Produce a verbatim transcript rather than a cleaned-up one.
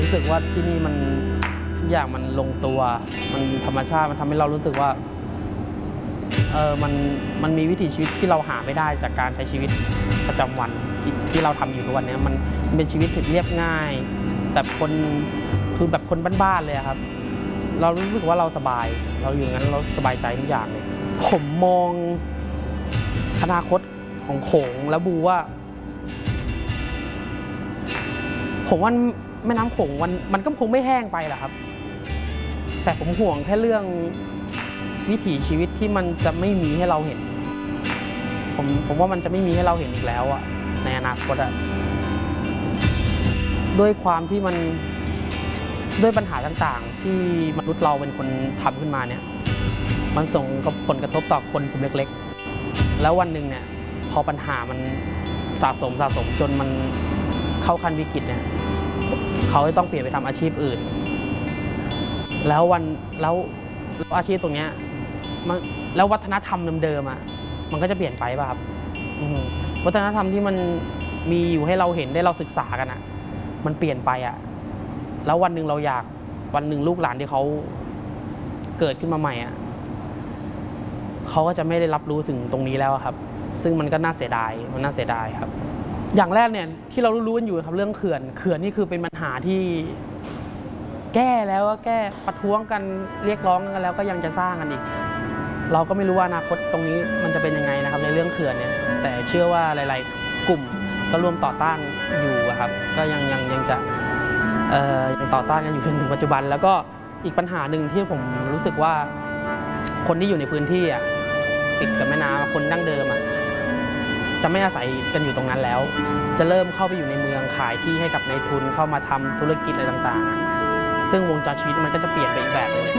รู้สึกว่าที่นี่มันทุกอย่างมันลงตัวมันธรรมชาติมันทำให้เรารู้สึกว่าเออมันมันมีวิถีชีวิตที่เราหาไม่ได้จากการใช้ชีวิตประจำวันที่ที่เราทำอยู่ทุกวันนี้มันมันเป็นชีวิตที่เรียบง่ายแบบคนคือแบบคนบ้านๆเลยครับเรารู้สึกว่าเราสบายเราอยู่งั้นเราสบายใจทุกอย่างเลยผมมองอนาคตของโขงและบูว่าผมว่าแม่น้ำโขงมันมันก็คงไม่แห้งไปหรอกครับแต่ผมห่วงแค่เรื่องวิถีชีวิตที่มันจะไม่มีให้เราเห็นผมผมว่ามันจะไม่มีให้เราเห็นอีกแล้วอะในอนาคตอะด้วยความที่มันด้วยปัญหาต่างๆที่มนุษย์เราเป็นคนทำขึ้นมาเนี่ยมันส่งผลกระทบต่อคนกลุ่มเล็กๆแล้ววันหนึ่งเนี่ยพอปัญหามันสะสมสะสมจนมันเข้าขั้นวิกฤตเนี่ยเขาจะต้องเปลี่ยนไปทำอาชีพอื่นแล้ววันแล้วอาชีพตรงนี้มันแล้ววัฒนธรรมเดิมๆอ่ะมันก็จะเปลี่ยนไปป่ะครับวัฒนธรรมที่มันมีอยู่ให้เราเห็นได้เราศึกษากันอ่ะมันเปลี่ยนไปอ่ะแล้ววันหนึ่งเราอยากวันหนึ่งลูกหลานที่เขาเกิดขึ้นมาใหม่อ่ะเขาก็จะไม่ได้รับรู้ถึงตรงนี้แล้วครับซึ่งมันก็น่าเสียดายมันน่าเสียดายครับอย่างแรกเนี่ยที่เรารู้ๆกันอยู่ครับเรื่องเขื่อนเขื่อนนี่คือเป็นปัญหาที่แก้แล้วก็แก้ประท้วงกันเรียกร้องกันแล้วก็ยังจะสร้างกันอีกเราก็ไม่รู้ว่าอนาคตตรงนี้มันจะเป็นยังไงนะครับในเรื่องเขื่อนเนี่ยแต่เชื่อว่าหลายๆกลุ่มก็ร่วมต่อต้านอยู่ครับก็ยังยังยังจะเอ่อยังต่อต้านกันอยู่จนถึงปัจจุบันแล้วก็อีกปัญหาหนึ่งที่ผมรู้สึกว่าคนที่อยู่ในพื้นที่อ่ะติดกับแม่น้ำคนดั้งเดิมอ่ะจะไม่อาศัยกันอยู่ตรงนั้นแล้วจะเริ่มเข้าไปอยู่ในเมืองขายที่ให้กับนายทุนเข้ามาทำธุรกิจอะไรต่างๆซึ่งวงจรชีวิตมันก็จะเปลี่ยนไปอีกแบบนึง